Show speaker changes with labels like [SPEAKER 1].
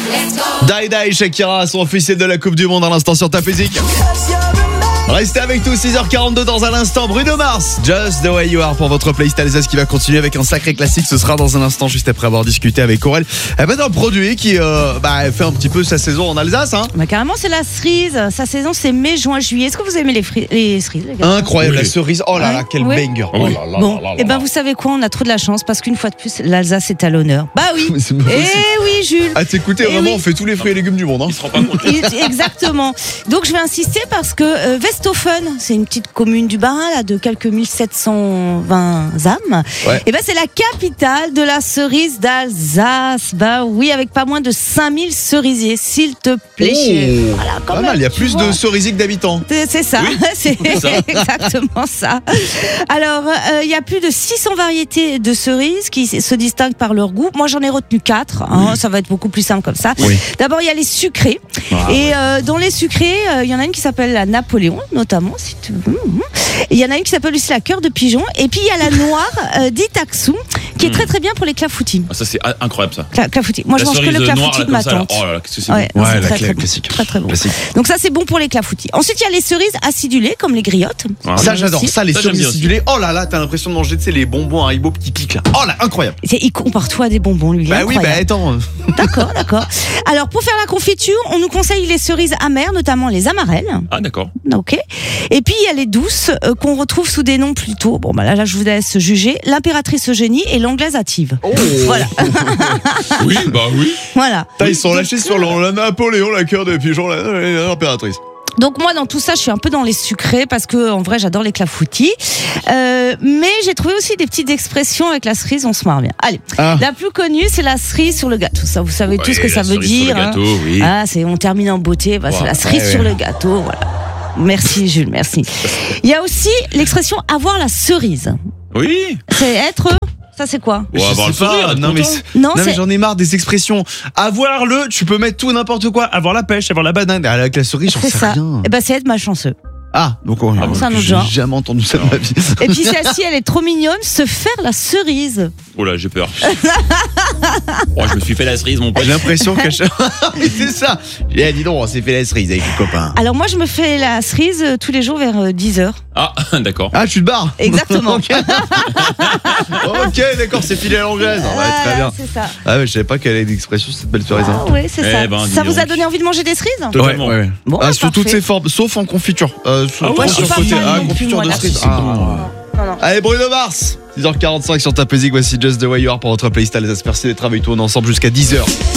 [SPEAKER 1] Die Die, Shakira, son officiel de la Coupe du Monde à l'instant sur Ta Musique. Restez avec nous, 6h42 dans un instant. Bruno Mars, Just the Way You Are pour votre playlist Alsace qui va continuer avec un sacré classique. Ce sera dans un instant, juste après avoir discuté avec Aurel. Un produit qui fait un petit peu sa saison en Alsace. Hein.
[SPEAKER 2] Bah, carrément, c'est la cerise. Sa saison, c'est mai, juin, juillet. Est-ce que vous aimez les cerises, les gars?
[SPEAKER 1] Incroyable,
[SPEAKER 3] Oui.
[SPEAKER 1] la cerise. Oh là là, quel banger. Oh là là
[SPEAKER 2] Bon,
[SPEAKER 1] là là
[SPEAKER 2] et ben
[SPEAKER 1] là.
[SPEAKER 2] vous savez quoi, on a trop de la chance parce qu'une fois de plus, l'Alsace est à l'honneur. Bah oui.
[SPEAKER 1] Mais c'est pas possible.
[SPEAKER 2] Oui, Jules.
[SPEAKER 1] Ah, t'écoutez,
[SPEAKER 2] Eh
[SPEAKER 1] vraiment,
[SPEAKER 2] oui.
[SPEAKER 1] on fait tous les fruits et légumes du monde. Hein.
[SPEAKER 3] Il se rend pas compte.
[SPEAKER 2] Exactement. Donc je vais insister parce que Westhofen, c'est une petite commune du Bas-Rhin là, de quelques 1720 âmes.
[SPEAKER 1] Ouais.
[SPEAKER 2] Et ben c'est la capitale de la cerise d'Alsace. Bah oui, avec pas moins de 5000 cerisiers, s'il te plaît.
[SPEAKER 1] Oh,
[SPEAKER 2] Voilà, quand
[SPEAKER 1] pas
[SPEAKER 2] même,
[SPEAKER 1] mal, il y a
[SPEAKER 2] tu
[SPEAKER 1] plus
[SPEAKER 2] vois.
[SPEAKER 1] de cerisiers que d'habitants.
[SPEAKER 2] C'est ça,
[SPEAKER 3] Oui,
[SPEAKER 2] c'est
[SPEAKER 3] ça.
[SPEAKER 2] exactement ça. Alors, il y a plus de 600 variétés de cerises qui se distinguent par leur goût. Moi, j'en ai retenu 4. Hein, ça va être beaucoup plus simple comme ça.
[SPEAKER 1] Oui.
[SPEAKER 2] D'abord, il y a les sucrées. Et dans les sucrées, il y en a une qui s'appelle la Napoléon, notamment. Si tu veux. Et il y en a une qui s'appelle aussi la cœur de pigeon. Et puis, il y a la noire d'Itaxou, qui est très très bien pour les clafoutis.
[SPEAKER 3] Ah, ça, c'est incroyable, ça.
[SPEAKER 2] Clafoutis. Moi, je
[SPEAKER 3] La
[SPEAKER 2] mange que
[SPEAKER 3] cerise
[SPEAKER 2] le
[SPEAKER 3] noire,
[SPEAKER 2] clafoutis
[SPEAKER 3] là,
[SPEAKER 2] de ma
[SPEAKER 3] comme ça, là.
[SPEAKER 2] tante.
[SPEAKER 3] Oh là là, qu'est-ce que c'est
[SPEAKER 2] Ouais,
[SPEAKER 3] bon.
[SPEAKER 2] non, c'est
[SPEAKER 1] Ouais,
[SPEAKER 2] très, très bon.
[SPEAKER 1] classique.
[SPEAKER 2] Très très bon.
[SPEAKER 1] Classique.
[SPEAKER 2] Donc ça c'est bon pour les clafoutis. Ensuite il y a les cerises acidulées comme les griottes.
[SPEAKER 3] Ah,
[SPEAKER 1] Ça, j'adore. Ça, les
[SPEAKER 3] Ça, j'aime
[SPEAKER 1] cerises
[SPEAKER 3] bien aussi.
[SPEAKER 1] acidulées. Oh là là, t'as l'impression de manger, tu sais, les bonbons Haribo qui piquent là. Oh là, incroyable.
[SPEAKER 2] Il compare tout à des bonbons lui.
[SPEAKER 1] Bah oui, bah
[SPEAKER 2] incroyable.
[SPEAKER 1] attends.
[SPEAKER 2] D'accord. Alors pour faire la confiture, on nous conseille les cerises amères, notamment les amarelles.
[SPEAKER 3] Ah, d'accord.
[SPEAKER 2] Ok. Et puis il y a les douces qu'on retrouve sous des noms plutôt. Bon bah là je vous laisse juger. L'impératrice Eugénie et l'anglaise hâtive. Voilà.
[SPEAKER 3] Oui, bah oui.
[SPEAKER 2] Voilà.
[SPEAKER 1] Ils sont lâchés sur la Napoléon, la cœur de pigeon, l'impératrice.
[SPEAKER 2] Donc moi dans tout ça je suis un peu dans les sucrés parce que en vrai j'adore les clafoutis. Mais j'ai trouvé aussi des petites expressions avec la cerise, on se marre bien. Allez, la plus connue c'est la cerise sur le gâteau. Ça vous savez tout ce que
[SPEAKER 3] Ouais,
[SPEAKER 2] ça
[SPEAKER 3] la
[SPEAKER 2] veut
[SPEAKER 3] cerise sur
[SPEAKER 2] dire.
[SPEAKER 3] le gâteau, oui.
[SPEAKER 2] Ah, c'est on termine en beauté, bah, c'est la cerise
[SPEAKER 1] Ouais,
[SPEAKER 2] sur
[SPEAKER 1] ouais.
[SPEAKER 2] le gâteau, voilà. Merci Jules, merci. Il y a aussi l'expression avoir la cerise.
[SPEAKER 3] Oui.
[SPEAKER 2] C'est être. Ça c'est quoi?
[SPEAKER 3] Ou avoir le sourire, être
[SPEAKER 1] non mais,
[SPEAKER 3] content.
[SPEAKER 2] Non,
[SPEAKER 1] mais
[SPEAKER 2] c'est
[SPEAKER 1] j'en ai marre des expressions. Avoir le, tu peux mettre tout n'importe quoi. Avoir la pêche, avoir la banane. Avec la cerise, j'en
[SPEAKER 2] c'est
[SPEAKER 1] sais
[SPEAKER 2] ça.
[SPEAKER 1] rien.
[SPEAKER 2] Et ben c'est être malchanceux.
[SPEAKER 1] Ah, donc
[SPEAKER 2] bon, c'est un autre
[SPEAKER 1] j'ai
[SPEAKER 2] genre.
[SPEAKER 1] jamais entendu ça de ma vie.
[SPEAKER 2] Et puis celle-ci elle est trop mignonne, se faire la cerise.
[SPEAKER 3] Oh là, j'ai peur. Oh, je me suis fait la cerise, mon pote.
[SPEAKER 1] J'ai l'impression que mais c'est ça. J'ai dis donc, on s'est fait la cerise avec les copains.
[SPEAKER 2] Alors moi je me fais la cerise tous les jours vers 10h.
[SPEAKER 3] Ah, d'accord.
[SPEAKER 1] Ah, tu te barres.
[SPEAKER 2] Exactement.
[SPEAKER 1] Ok, Ok, d'accord, c'est filé à l'anglaise. Ouais, très bien.
[SPEAKER 2] C'est ça.
[SPEAKER 1] Ah ouais, je savais pas qu'elle avait une expression cette belle cerise.
[SPEAKER 2] Ah ouais, c'est
[SPEAKER 3] Eh
[SPEAKER 2] ça.
[SPEAKER 3] ben, dis
[SPEAKER 2] Ça vous a
[SPEAKER 3] donc.
[SPEAKER 2] donné envie de manger des cerises?
[SPEAKER 3] Totalement.
[SPEAKER 1] Ouais.
[SPEAKER 2] Bon,
[SPEAKER 1] Ah, sous
[SPEAKER 2] parfait.
[SPEAKER 1] toutes ses formes, sauf en confiture.
[SPEAKER 3] Ah ouais, je suis pas
[SPEAKER 2] fan non plus,
[SPEAKER 1] confiture
[SPEAKER 2] moi,
[SPEAKER 1] de
[SPEAKER 2] là.
[SPEAKER 1] cerise.
[SPEAKER 2] Non.
[SPEAKER 1] Allez, Bruno Mars, 6h45 sur Ta Musique. Voici Just the Way You Are pour votre playlist Alsace. Merci d'être avec nous ensemble jusqu'à 10h.